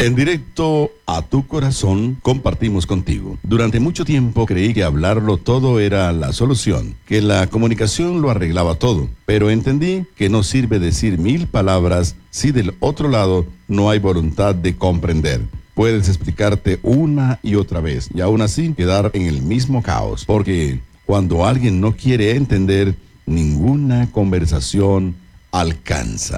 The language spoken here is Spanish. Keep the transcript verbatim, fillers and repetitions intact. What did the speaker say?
En directo a tu corazón compartimos contigo. Durante mucho tiempo creí que hablarlo todo era la solución, que la comunicación lo arreglaba todo, pero entendí que no sirve decir mil palabras si del otro lado no hay voluntad de comprender. Puedes explicarte una y otra vez y aún así quedar en el mismo caos, porque cuando alguien no quiere entender, ninguna conversación alcanza.